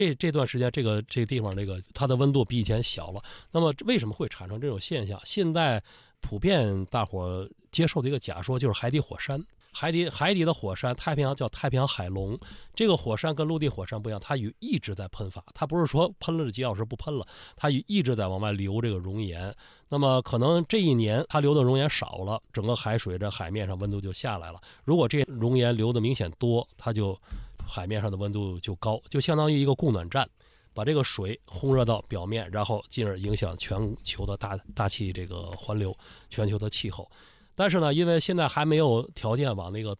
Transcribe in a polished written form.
这段时间这个地方它的温度比以前小了。那么为什么会产生这种现象？现在普遍大伙接受的一个假说就是海底火山。海底的火山，太平洋叫太平洋海龙。这个火山跟陆地火山不一样，它一直在喷发，它不是说喷了几小时不喷了，它一直在往外流这个熔岩。那么可能这一年它流的熔岩少了，整个海水这海面上温度就下来了。如果这熔岩流的明显多，它就海面上的温度就高，就相当于一个供暖站，把这个水烘热到表面，然后进而影响全球的大气这个环流，全球的气候。但是呢，因为现在还没有条件往那个